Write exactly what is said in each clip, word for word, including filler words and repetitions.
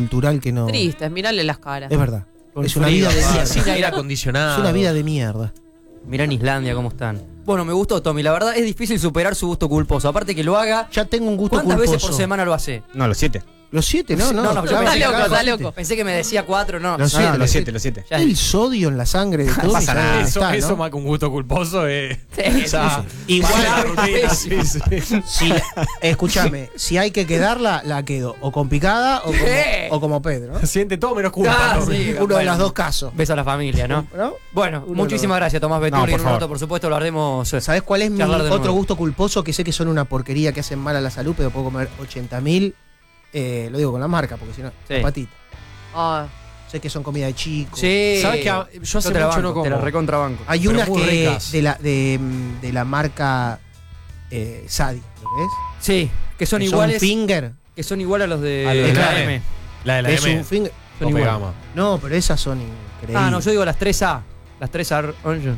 cultural que no... Tristes, mirale las caras. Es verdad. Con es una frío, vida de ah, mierda. sin aire acondicionado. Es una vida de mierda. Mirá en Islandia cómo están. Bueno, me gustó Tommy, la verdad es difícil superar su gusto culposo. Aparte que lo haga. Ya tengo un gusto ¿Cuántas culposo. veces por semana lo hace? No, los siete. Los siete, no, no. No, no, yo claro, pensé, Está que- loco, está siete. loco. pensé que me decía cuatro, no. Los No, siete, no, los siete, los siete. ya- El sodio en la sangre de todos. pasa nada. Eso, está, eso ¿no? más que un gusto culposo es. Sí, Ya, Igual- para la rutina, sí, sí. Si, escúchame, si hay que quedarla, la quedo. O con picada o como, ¿Qué? o como Pedro. ¿no? Siente todo menos culpa. Ah, ¿no? sí. Uno de Bueno. los dos casos. Beso a la familia, ¿no? ¿No? Bueno, Uno muchísimas no. gracias, Tomás No, Beturi. por en un favor. rato, por supuesto, lo haremos. eh, ¿Sabés cuál es mi charlar de otro nuevo. gusto culposo? Que sé que son una porquería, que hacen mal a la salud, pero puedo comer ochenta mil. Eh, lo digo con la marca, porque si no, Sí. la patita. Ah, Sé que son comida de chicos. Sí. ¿Sabes qué? Yo hace te la mucho banco, no Te la como. recontrabanco. Hay Pero unas muy que ricas. de la, de, de la marca eh, Sadi, ¿lo ves? Sí, que son Que iguales. finger. Que son iguales a los de, A los de de la la M. M. La de la Es M. un finger. Son Tope iguales. gama. No, pero esas son increíbles. Ah, no, yo digo las tres A. Las tres A. Orange.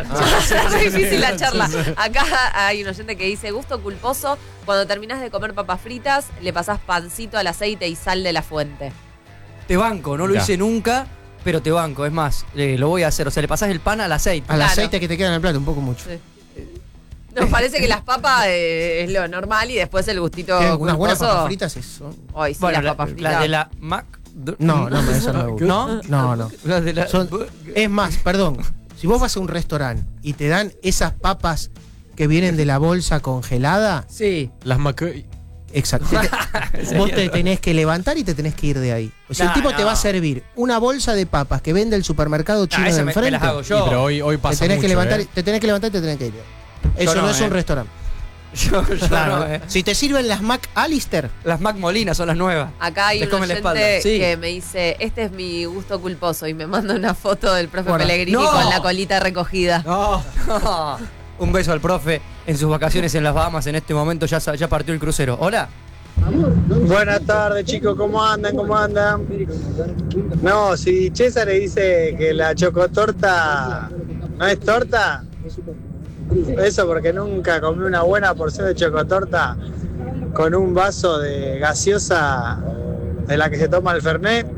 es difícil la charla. Acá hay un oyente que dice, gusto culposo, cuando terminás de comer papas fritas, le pasás pancito al aceite y sal de la fuente. Te banco, no lo Ya. hice nunca, pero te banco. Es más, eh, lo voy a hacer. O sea, le pasás el pan al aceite. Al Claro. aceite que te queda en el plato, un poco mucho. Sí. Nos parece que las papas eh, es lo normal y después el gustito Que unas buenas culposo. papas fritas eso. Ay, sí, Bueno, las la, papas la fritas. de la Mac. No, no, pero esa no me gusta. ¿No? No, no. Las de la. Son- es más, perdón. Si vos vas a un restaurante y te dan esas papas que vienen de la bolsa congelada, Sí. Las McCoy. exacto. te- vos te tenés que levantar y te tenés que ir de ahí. O sea, No, el tipo te no. va a servir una bolsa de papas que vende el supermercado chino Ah, esa de me, me enfrente. las hago Sí, yo. pero hoy, hoy te pasa tenés que mucho, levantar, ¿eh? te tenés que levantar y te tenés que ir. Eso no, no, es eh. un restaurante. Yo, yo Claro. no, eh. Si te sirven las Mac Alister, Las Mac Molina son las nuevas. Acá hay Te un come la oyente espalda. Sí. que me dice, este es mi gusto culposo y me manda una foto del profe Guarda. Pellegrini ¡No! con la colita recogida. No. Un beso al profe en sus vacaciones en las Bahamas. En este momento ya, sa- ya partió el crucero. Hola. Buenas tardes chicos, ¿cómo andan? ¿Cómo andan? No, si César le dice que la chocotorta no es torta, eso porque nunca comí una buena porción de chocotorta con un vaso de gaseosa de la que se toma el Fernet.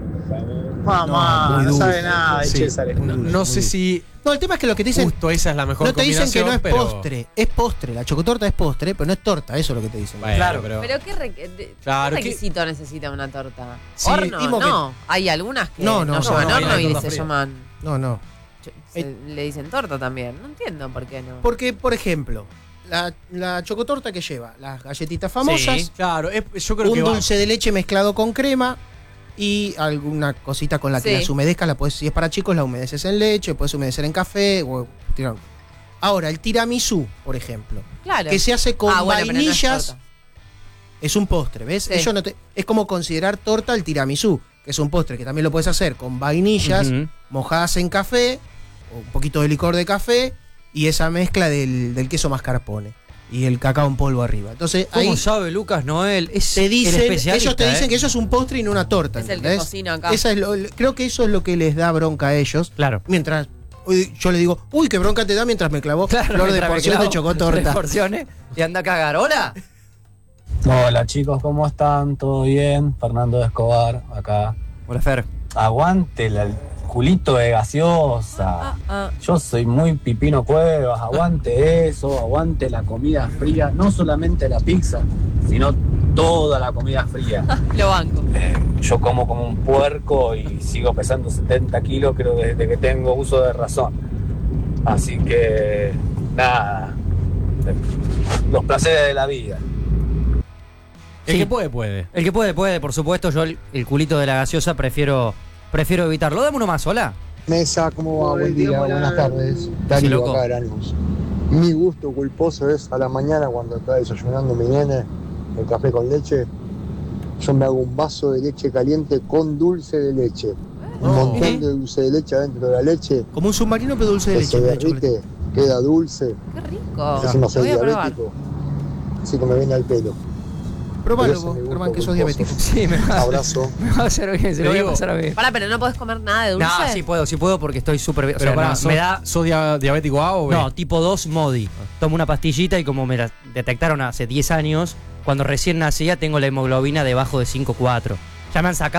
Mamá, No, muy no, dulce. sabe nada de Sí. César. No, no sé si no, el tema es que lo que te dicen, justo esa es la mejor no te dicen que no es combinación, pero- postre, es postre. La chocotorta es postre, pero no es torta, eso es lo que te dicen. Bueno, Claro, pero. Pero ¿qué, re- de- Claro, ¿qué ¿qué- requisito necesita una torta? Sí, ¿Horno? dimos No, hay algunas que No, no, no, no, llaman no, horno hay y torta se fría. llaman... No, no. se- le dicen torta también. No entiendo por qué no. Porque, por ejemplo, la, la chocotorta que lleva las galletitas famosas, Sí, claro, es- yo creo que un va- dulce de leche mezclado con crema y alguna cosita con la que Sí. las humedezcas, la puedes, si es para chicos, la humedeces en leche, puedes humedecer en café. O, tirar- Ahora, el tiramisú, por ejemplo, Claro. que se hace con Ah, bueno, pero no es vainillas, torta. es, un postre, ¿ves? Sí. Ellos no te- es como considerar torta el tiramisú, que es un postre que también lo puedes hacer con vainillas Ujú. mojadas en café, o un poquito de licor de café y esa mezcla del, del queso mascarpone y el cacao en polvo arriba. Entonces ¿Cómo ahí sabe Lucas Noel? Es te el dicen, especialista, ellos te dicen ¿eh? que eso es un postre y no una torta. Es el que ¿entendés? cocina acá. Esa es lo- creo que eso es lo que les da bronca a ellos. Claro. Mientras uy, yo le digo, uy, qué bronca te da mientras me clavó Claro, flor de mientras me porción de clavo chocotorta. tres porciones y anda a cagar. ¿Hola? Hola chicos, ¿cómo están? ¿Todo bien? Fernando de Escobar, acá. Hola, Fer. Aguante el culito de gaseosa. Ah, ah. Yo soy muy pipino cuevas, aguante eso, aguante la comida fría, no solamente la pizza, sino toda la comida fría. Lo banco. Eh, yo como como un puerco y sigo pesando setenta kilos, creo, desde que tengo uso de razón. Así que, nada, los placeres de la vida. El Sí. que puede, puede. El que puede, puede, por supuesto. Yo el, el culito de la gaseosa prefiero prefiero evitarlo. Dame uno más, hola. Mesa, ¿cómo va? Buen día, buenas tardes. Darío loco. acá de Lanús. Mi gusto culposo es a la mañana cuando está desayunando mi nene, el café con leche, yo me hago un vaso de leche caliente con dulce de leche. Un Oh. montón ¿Eh? de dulce de leche adentro de la leche, Como un submarino pero dulce de que leche. se de chocolate. derrite, queda dulce. Qué rico. Encima Lo soy voy a probar. diabético, así que me viene al pelo. Probalo Pero ese vos, es mi Germán, gusto que sos culposo. diabético. Sí, me va, Abrazo. me va a hacer bien. Se lo Te voy a digo- pasar a ver. Pará, pero no podés comer nada de dulce. No, sí puedo, sí puedo porque estoy súper bien. O Pero sea, para, no, ¿sos, me da. sos dia- diabético A o B? No, tipo dos Modi. Tomo una pastillita y como me la detectaron hace diez años, cuando recién nacía tengo la hemoglobina debajo de cinco punto cuatro. Ya me han sacado